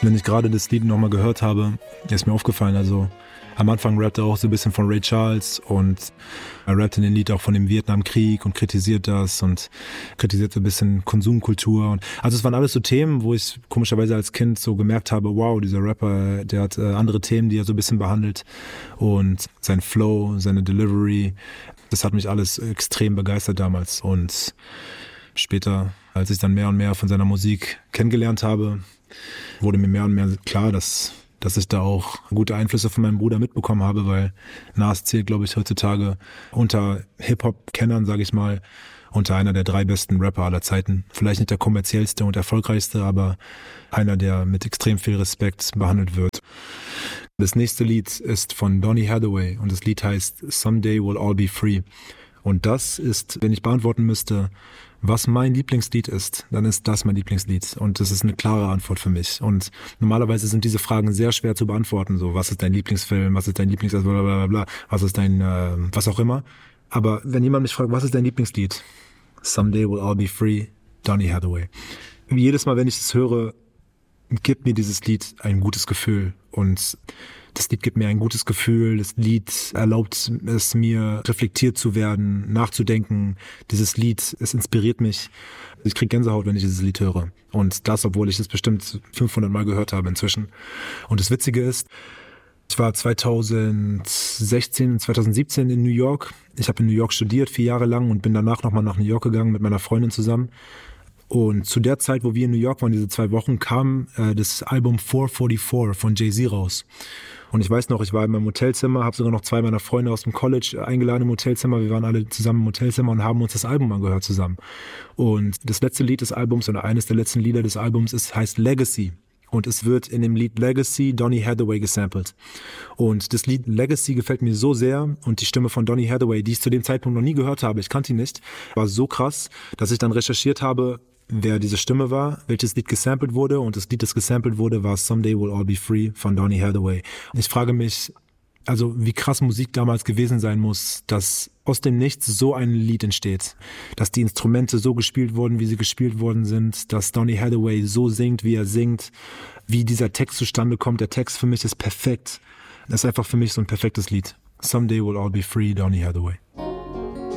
Wenn ich gerade das Lied nochmal gehört habe, ist mir aufgefallen, also am Anfang rappt er auch so ein bisschen von Ray Charles und er rappt in dem Lied auch von dem Vietnamkrieg und kritisiert das und kritisiert so ein bisschen Konsumkultur. Und also es waren alles so Themen, wo ich komischerweise als Kind so gemerkt habe, wow, dieser Rapper, der hat andere Themen, die er so ein bisschen behandelt und sein Flow, seine Delivery, das hat mich alles extrem begeistert damals. Und später, als ich dann mehr und mehr von seiner Musik kennengelernt habe, wurde mir mehr und mehr klar, dass ich da auch gute Einflüsse von meinem Bruder mitbekommen habe, weil Nas zählt, glaube ich, heutzutage unter Hip-Hop-Kennern, sage ich mal, unter einer der 3 besten Rapper aller Zeiten. Vielleicht nicht der kommerziellste und erfolgreichste, aber einer, der mit extrem viel Respekt behandelt wird. Das nächste Lied ist von Donny Hathaway und das Lied heißt Someday We'll All Be Free. Und das ist, wenn ich beantworten müsste, was mein Lieblingslied ist, dann ist das mein Lieblingslied. Und das ist eine klare Antwort für mich. Und normalerweise sind diese Fragen sehr schwer zu beantworten. So, was ist dein Lieblingsfilm, was ist dein Lieblings... was ist dein... was auch immer. Aber wenn jemand mich fragt, was ist dein Lieblingslied? Someday We'll All Be Free, Donny Hathaway. Jedes Mal, wenn ich es höre, gibt mir dieses Lied ein gutes Gefühl. Und das Lied gibt mir ein gutes Gefühl. Das Lied erlaubt es mir, reflektiert zu werden, nachzudenken. Dieses Lied, es inspiriert mich. Ich kriege Gänsehaut, wenn ich dieses Lied höre. Und das, obwohl ich es bestimmt 500 Mal gehört habe inzwischen. Und das Witzige ist, ich war 2016 und 2017 in New York. Ich habe in New York studiert, 4 Jahre lang und bin danach nochmal nach New York gegangen mit meiner Freundin zusammen. Und zu der Zeit, wo wir in New York waren, diese 2 Wochen, kam das Album 444 von Jay-Z raus. Und ich weiß noch, ich war in meinem Hotelzimmer, habe sogar noch 2 meiner Freunde aus dem College eingeladen im Hotelzimmer. Wir waren alle zusammen im Hotelzimmer und haben uns das Album angehört zusammen. Und das letzte Lied des Albums oder eines der letzten Lieder des Albums heißt Legacy. Und es wird in dem Lied Legacy Donny Hathaway gesampelt. Und das Lied Legacy gefällt mir so sehr und die Stimme von Donny Hathaway, die ich zu dem Zeitpunkt noch nie gehört habe, ich kannte ihn nicht, war so krass, dass ich dann recherchiert habe, wer diese Stimme war, welches Lied gesampelt wurde. Und das Lied, das gesampelt wurde, war Someday We'll All Be Free von Donny Hathaway. Und ich frage mich, also wie krass Musik damals gewesen sein muss, dass aus dem Nichts so ein Lied entsteht. Dass die Instrumente so gespielt wurden, wie sie gespielt worden sind. Dass Donny Hathaway so singt, wie er singt. Wie dieser Text zustande kommt. Der Text für mich ist perfekt. Das ist einfach für mich so ein perfektes Lied. Someday We'll All Be Free, Donny Hathaway.